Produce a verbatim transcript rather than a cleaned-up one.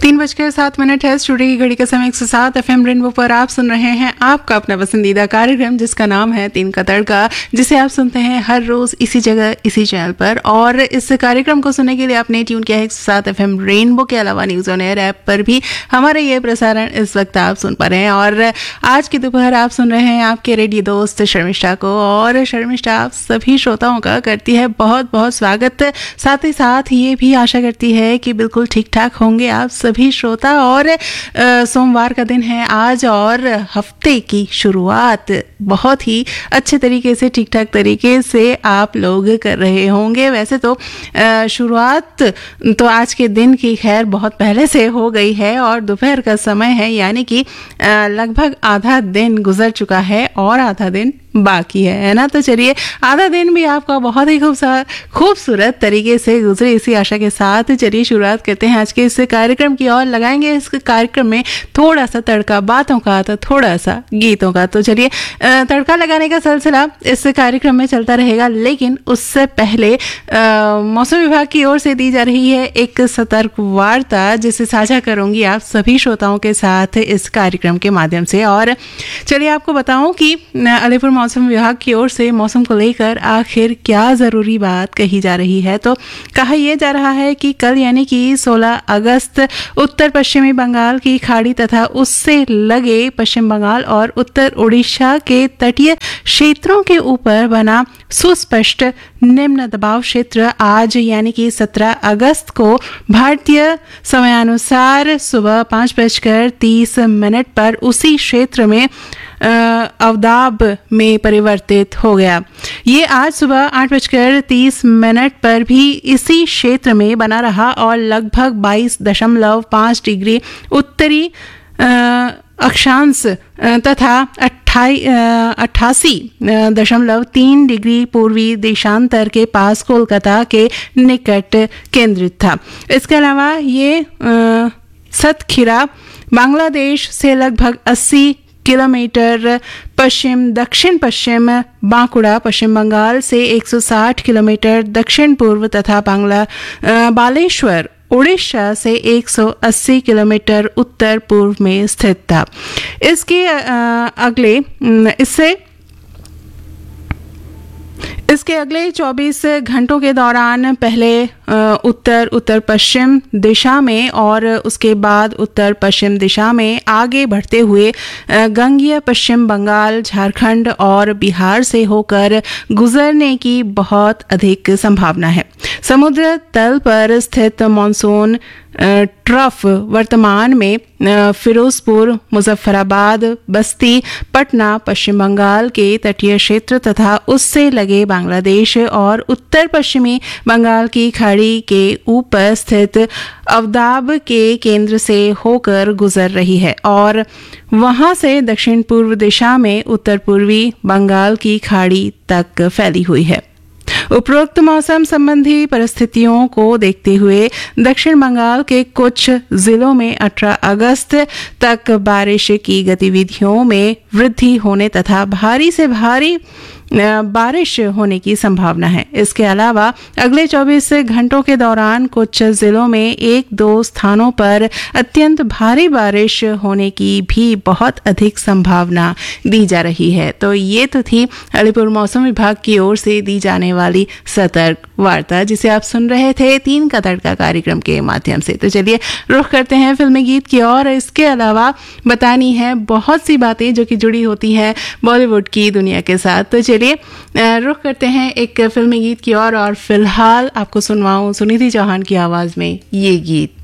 तीन बजकर सात मिनट है। स्टूडियो की घड़ी का समय एक सौ सात एफ एम रेनबो पर आप सुन रहे हैं आपका अपना पसंदीदा कार्यक्रम जिसका नाम है तीन का तड़का, जिसे आप सुनते हैं हर रोज इसी जगह इसी चैनल पर। और इस कार्यक्रम को सुनने के लिए आपने ट्यून किया है एक सौ सात एफ एम रेनबो के अलावा न्यूज ऑन एयर ऐप पर भी हमारे ये प्रसारण इस वक्त आप सुन पा रहे हैं। और आज की दोपहर आप सुन रहे हैं आपके रेडियो दोस्त शर्मिष्ठा को, और शर्मिष्ठा आप सभी श्रोताओं का करती है बहुत बहुत स्वागत। साथ ही साथ ये भी आशा करती है कि बिल्कुल ठीक ठाक होंगे आप सभी श्रोता। और आ, सोमवार का दिन है आज और हफ्ते की शुरुआत बहुत ही अच्छे तरीके से ठीक ठाक तरीके से आप लोग कर रहे होंगे। वैसे तो आ, शुरुआत तो आज के दिन की खैर बहुत पहले से हो गई है और दोपहर का समय है, यानी कि लगभग आधा दिन गुजर चुका है और आधा दिन बाकी है है ना। तो चलिए आधा दिन भी आपका बहुत ही खूबसूरत खूबसूरत तरीके से गुजरे, इसी आशा के साथ चलिए शुरुआत करते हैं आज के इस कार्यक्रम की और लगाएंगे इस कार्यक्रम में थोड़ा सा तड़का बातों का तो थोड़ा सा गीतों का। तो चलिए तड़का लगाने का सिलसिला इस कार्यक्रम में चलता रहेगा, लेकिन उससे पहले मौसम विभाग की ओर से दी जा रही है एक सतर्क वार्ता जिसे साझा करूंगी आप सभी श्रोताओं के साथ इस कार्यक्रम के माध्यम से। और चलिए आपको बताऊं कि अलीपुर मौसम विभाग की ओर से मौसम को लेकर आखिर क्या जरूरी बात कही जा रही है। तो कहा यह जा रहा है कि कल यानी कि सोलह अगस्त उत्तर पश्चिमी बंगाल की खाड़ी तथा उससे लगे पश्चिम बंगाल और उत्तर उड़ीसा के तटीय क्षेत्रों के ऊपर बना सुस्पष्ट निम्न दबाव क्षेत्र आज यानी कि सत्रह अगस्त को भारतीय समयानुसार सुबह पाँच बजकर तीस मिनट पर उसी क्षेत्र में अवदाब में परिवर्तित हो गया। ये आज सुबह आठ बजकर तीस मिनट पर भी इसी क्षेत्र में बना रहा और लगभग बाईस दशमलव पाँच डिग्री उत्तरी अक्षांश तथा अट्ठासी दशमलव तीन डिग्री पूर्वी देशांतर के पास कोलकाता के निकट केंद्रित था। इसके अलावा ये सतखीरा बांग्लादेश से लगभग अस्सी किलोमीटर पश्चिम दक्षिण पश्चिम, बांकुड़ा पश्चिम बंगाल से एक सौ साठ किलोमीटर दक्षिण पूर्व तथा बांग्ला बालेश्वर उड़ीसा से एक सौ अस्सी किलोमीटर उत्तर पूर्व में स्थित था। इसके अगले इससे इसके अगले चौबीस घंटों के दौरान पहले उत्तर उत्तर पश्चिम दिशा में और उसके बाद उत्तर पश्चिम दिशा में आगे बढ़ते हुए गंगीय पश्चिम बंगाल, झारखंड और बिहार से होकर गुजरने की बहुत अधिक संभावना है। समुद्र तल पर स्थित मॉनसून ट्रफ वर्तमान में फिरोजपुर, मुजफ्फराबाद, बस्ती, पटना, पश्चिम बंगाल के तटीय क्षेत्र तथा उससे लगे बांग्लादेश और उत्तर पश्चिमी बंगाल की खाड़ी के ऊपर स्थित अवदाब के केंद्र से होकर गुजर रही है और वहां से दक्षिण पूर्व दिशा में उत्तर पूर्वी बंगाल की खाड़ी तक फैली हुई है। उपरोक्त मौसम संबंधी परिस्थितियों को देखते हुए दक्षिण बंगाल के कुछ जिलों में अठारह अगस्त तक बारिश की गतिविधियों में वृद्धि होने तथा भारी से भारी बारिश होने की संभावना है। इसके अलावा अगले चौबीस घंटों के दौरान कुछ जिलों में एक दो स्थानों पर अत्यंत भारी बारिश होने की भी बहुत अधिक संभावना दी जा रही है। तो ये तो थी अलीपुर मौसम विभाग की ओर से दी जाने वाली सतर्क वार्ता जिसे आप सुन रहे थे तीन का तड़का कार्यक्रम के माध्यम से। तो चलिए रुख करते हैं फिल्मी गीत की और इसके अलावा बतानी है बहुत सी बातें जो कि जुड़ी होती हैं बॉलीवुड की दुनिया के साथ। तो चलिए रुख करते हैं एक फिल्मी गीत की ओर और, और फिलहाल आपको सुनवाऊं सुनिधि चौहान की आवाज में ये गीत।